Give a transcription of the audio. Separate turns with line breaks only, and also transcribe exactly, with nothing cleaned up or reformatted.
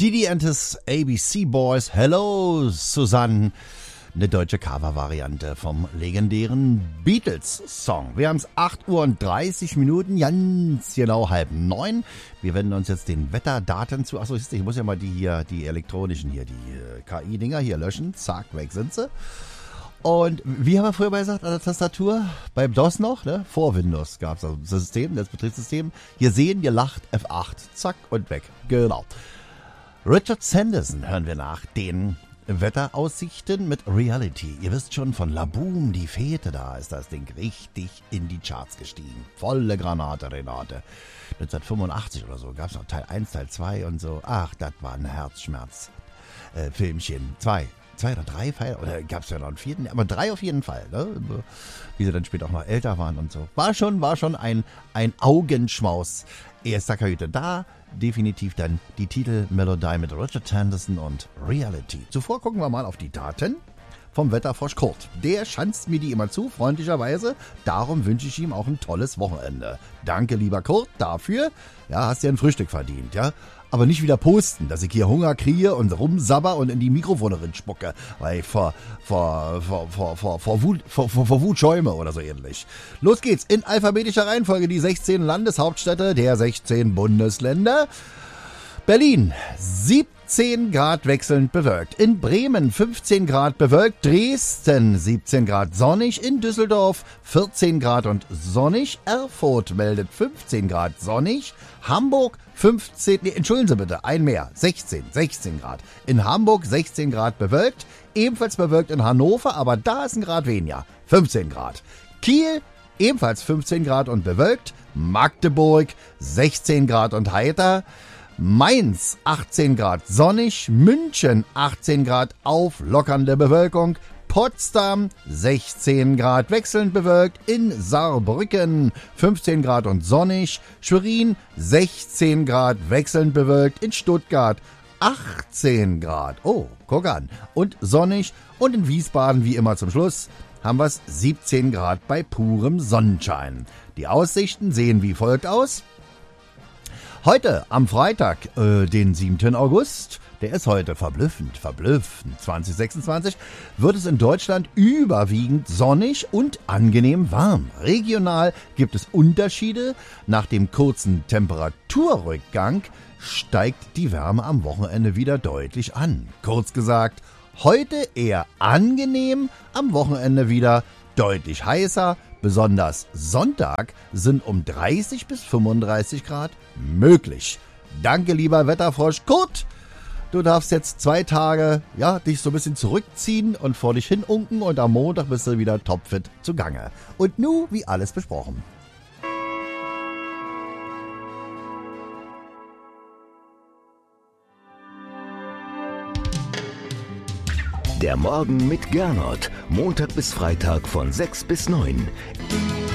Didi and his A B C Boys, Hello Susanne, eine deutsche Cover-Variante vom legendären Beatles-Song. Wir haben es acht Uhr und dreißig Minuten, ganz genau halb neun. Wir wenden uns jetzt den Wetterdaten zu. Achso, ich muss ja mal die hier, die elektronischen hier, die äh, K I-Dinger hier löschen. Zack, weg sind sie. Und wie haben wir früher mal gesagt an der Tastatur? Beim DOS noch, ne? Vor Windows gab es also das System, das Betriebssystem. Hier sehen, ihr lacht, F acht, zack und weg. Genau. Richard Sanderson hören wir nach, den Wetteraussichten mit Reality. Ihr wisst schon, von Laboom, die Fete, da ist das Ding richtig in die Charts gestiegen. Volle Granate, Renate. neunzehnhundertfünfundachtzig oder so gab es noch Teil eins, Teil zwei und so. Ach, das war ein Herzschmerz. Äh, Filmchen. Zwei. Zwei oder drei Pfeile, oder gab es ja noch einen vierten, aber drei auf jeden Fall, ne? Wie sie dann später auch noch älter waren und so. War schon, war schon ein, ein Augenschmaus. Erster Kajüte da, definitiv dann die Titelmelodie mit Richard Sanderson und Reality. Zuvor gucken wir mal auf die Daten vom Wetterfrosch Kurt. Der schanzt mir die immer zu, freundlicherweise. Darum wünsche ich ihm auch ein tolles Wochenende. Danke, lieber Kurt, dafür. Ja, hast dir ein Frühstück verdient, ja. Aber nicht wieder posten, dass ich hier Hunger kriege und rumsabber und in die Mikrofone rinspucke, weil ich vor, vor, vor, vor, vor, vor, Wut, vor, vor, vor Wut schäume oder so ähnlich. Los geht's, in alphabetischer Reihenfolge die sechzehn Landeshauptstädte der sechzehn Bundesländer. Berlin, siebzehn Grad wechselnd bewölkt. In Bremen fünfzehn Grad bewölkt. Dresden siebzehn Grad sonnig. In Düsseldorf vierzehn Grad und sonnig. Erfurt meldet fünfzehn Grad sonnig. Hamburg fünfzehn, nee, entschuldigen Sie bitte, ein mehr, sechzehn, sechzehn Grad. In Hamburg sechzehn Grad bewölkt. Ebenfalls bewölkt in Hannover, aber da ist ein Grad weniger, fünfzehn Grad. Kiel ebenfalls fünfzehn Grad und bewölkt. Magdeburg sechzehn Grad und heiter. Mainz achtzehn Grad sonnig, München achtzehn Grad auflockernde Bewölkung, Potsdam sechzehn Grad wechselnd bewölkt, in Saarbrücken fünfzehn Grad und sonnig, Schwerin sechzehn Grad wechselnd bewölkt, in Stuttgart achtzehn Grad, oh, guck an, und sonnig, und in Wiesbaden wie immer zum Schluss haben wir es siebzehn Grad bei purem Sonnenschein. Die Aussichten sehen wie folgt aus. Heute, am Freitag, äh, den siebten August, der ist heute verblüffend, verblüffend, zwanzig sechsundzwanzig, wird es in Deutschland überwiegend sonnig und angenehm warm. Regional gibt es Unterschiede. Nach dem kurzen Temperaturrückgang steigt die Wärme am Wochenende wieder deutlich an. Kurz gesagt, heute eher angenehm, am Wochenende wieder deutlich heißer. Besonders Sonntag sind um dreißig bis fünfunddreißig Grad möglich. Danke, lieber Wetterfrosch Kurt. Du darfst jetzt zwei Tage, ja, dich so ein bisschen zurückziehen und vor dich hin unken und am Montag bist du wieder topfit zugange. Und nu, wie alles besprochen.
Der Morgen mit Gernot. Montag bis Freitag von sechs bis neun.